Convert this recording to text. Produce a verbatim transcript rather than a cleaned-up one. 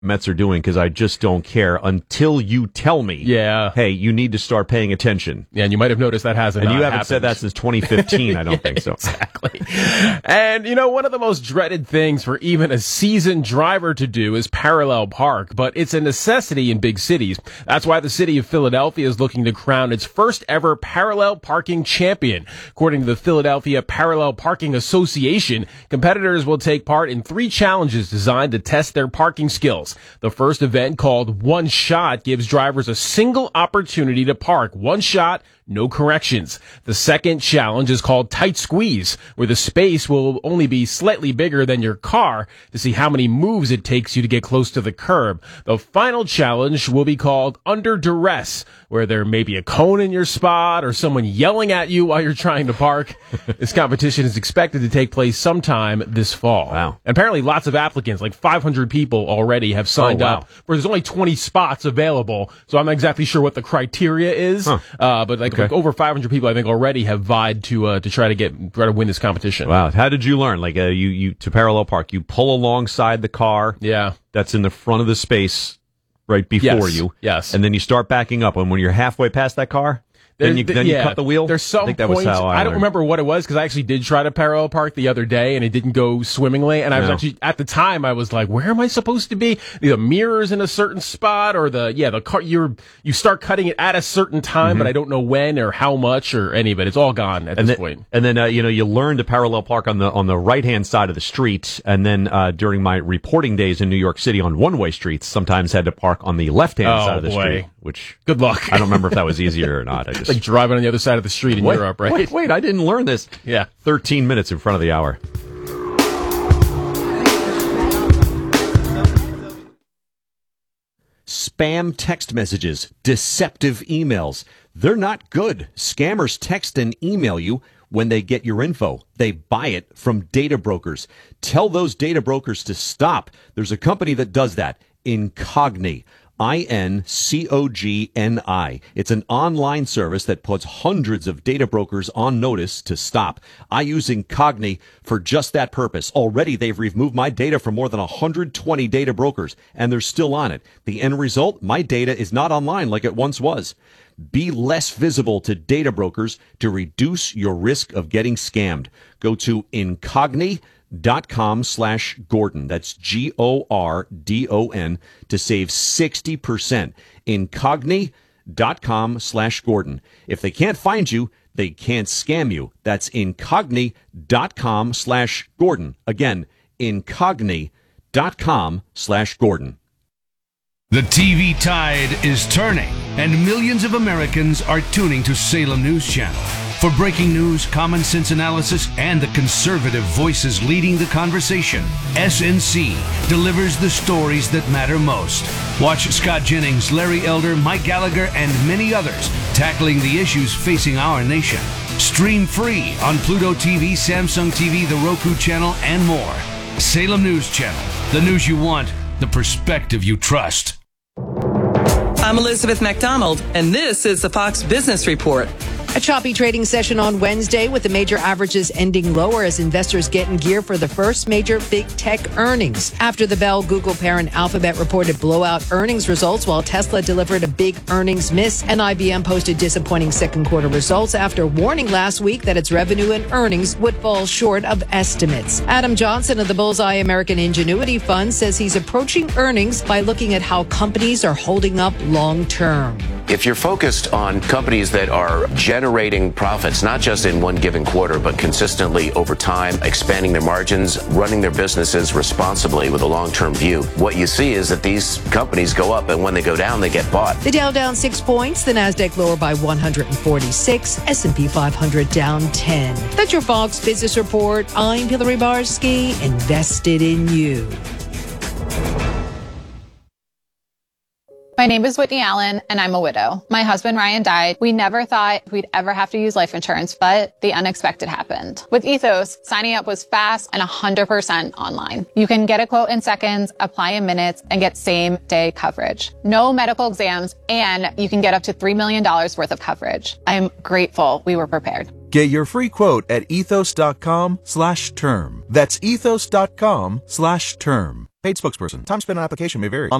Mets are doing because I just don't care until you tell me, yeah. hey, you need to start paying attention. Yeah, and you might have noticed that hasn't And you haven't happened. said that since twenty fifteen, I don't yeah, think so. Exactly. And, you know, one of the most dreaded things for even a seasoned driver to do is parallel park, but it's a necessity in big cities. That's why the city of Philadelphia is looking to crown its first ever parallel parking champion. According to the Philadelphia Parallel Parking Association, competitors will take part in three challenges designed to test their parking skills. The first event, called One Shot, gives drivers a single opportunity to park. One shot, no corrections. The second challenge is called Tight Squeeze, where the space will only be slightly bigger than your car to see how many moves it takes you to get close to the curb. The final challenge will be called Under Duress, where there may be a cone in your spot or someone yelling at you while you're trying to park. This competition is expected to take place sometime this fall. Wow. And apparently lots of applicants, like five hundred people already have signed Oh, wow. up, where there's only twenty spots available. So I'm not exactly sure what the criteria is, Huh. uh, but like, Okay. like over five hundred people, I think, already have vied to uh, to try to get try to win this competition. Wow. How did you learn? Like, uh, you, you, to parallel park, you pull alongside the car Yeah. that's in the front of the space right before Yes. you. Yes. And then you start backing up. And when you're halfway past that car, then you, There- then yeah, you cut the wheel? There's some I think that points, was how I, I don't learned. remember what it was, because I actually did try to parallel park the other day, and it didn't go swimmingly. And I was No. actually, at the time, I was like, where am I supposed to be? The mirror's in a certain spot, or the, yeah, the car, you're, you start cutting it at a certain time, Mm-hmm. but I don't know when or how much or any of it. It's all gone at And this then, point. and then uh, you know, you learn to parallel park on the on the right hand side of the street, and then uh, during my reporting days in New York City on one way streets, sometimes had to park on the left hand Oh, side of the boy. street. Which Good luck. I don't remember if that was easier or not. I just Like driving on the other side of the street in wait, Europe, right? Wait, wait, I didn't learn this. Yeah. Thirteen minutes in front of the hour. Spam text messages, deceptive emails. They're not good. Scammers text and email you when they get your info. They buy it from data brokers. Tell those data brokers to stop. There's a company that does that, Incogni. I N C O G N I. It's an online service that puts hundreds of data brokers on notice to stop. I use Incogni for just that purpose. Already, they've removed my data from more than one hundred twenty data brokers, and they're still on it. The end result, my data is not online like it once was. Be less visible to data brokers to reduce your risk of getting scammed. Go to Incogni. dot com slash Gordon. That's G O R D O N to save sixty percent. Incogni dot com slash Gordon. If they can't find you, they can't scam you. That's Incogni dot com slash Gordon. Again, Incogni dot com slash Gordon. The T V tide is turning, and millions of Americans are tuning to Salem News Channel. For breaking news, common sense analysis, and the conservative voices leading the conversation, S N C delivers the stories that matter most. Watch Scott Jennings, Larry Elder, Mike Gallagher, and many others tackling the issues facing our nation. Stream free on Pluto T V, Samsung T V, the Roku channel, and more. Salem News Channel. The news you want, the perspective you trust. I'm Elizabeth McDonald, and this is the Fox Business Report. A choppy trading session on Wednesday with the major averages ending lower as investors get in gear for the first major big tech earnings. After the bell, Google parent Alphabet reported blowout earnings results while Tesla delivered a big earnings miss, and I B M posted disappointing second quarter results after warning last week that its revenue and earnings would fall short of estimates. Adam Johnson of the Bullseye American Ingenuity Fund says he's approaching earnings by looking at how companies are holding up long term. If you're focused on companies that are generating profits, not just in one given quarter, but consistently over time, expanding their margins, running their businesses responsibly with a long-term view, what you see is that these companies go up, and when they go down, they get bought. The Dow down six points, the Nasdaq lower by one hundred forty-six, S and P five hundred down ten. That's your Fox Business Report. I'm Hillary Barsky, invested in you. My name is Whitney Allen, and I'm a widow. My husband, Ryan, died. We never thought we'd ever have to use life insurance, but the unexpected happened. With Ethos, signing up was fast and one hundred percent online. You can get a quote in seconds, apply in minutes, and get same-day coverage. No medical exams, and you can get up to three million dollars worth of coverage. I'm grateful we were prepared. Get your free quote at ethos.com slash term. That's ethos.com slash term. Paid spokesperson. Time spent on application may vary.